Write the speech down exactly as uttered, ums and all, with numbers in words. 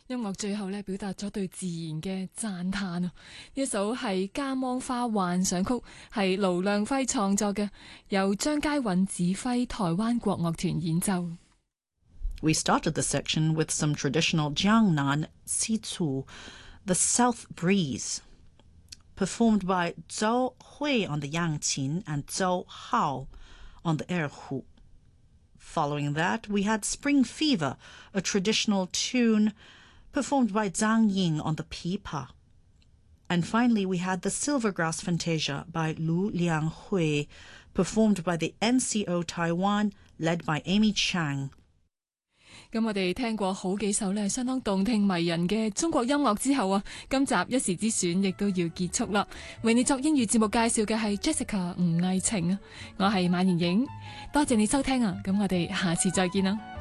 音樂最後咧表達咗對自然嘅讚嘆啊！呢一首係《加芒花幻想曲》，係盧亮輝創作嘅，由張佳韻指揮台灣國樂團演奏。 We started the section with some traditional Jiangnan Sicu, the South Breeze, performed by Zhou Hui on the yangqin and Zhou Hao on the erhu. Following that, we had Spring Fever, a traditional tune performed by Zhang Ying on the pipa. And finally, we had the Silvergrass Fantasia by Lu Lianghui, performed by the N C O Taiwan, led by Amy Chang. 咁我哋聽過好幾首咧相當動聽迷人嘅中國音樂之後啊，今集一時之選亦都要結束啦。為你作英語節目介紹嘅係 Jessica 吳藝晴啊，我係馬妍影，多謝你收聽啊，咁我哋下次再見啦。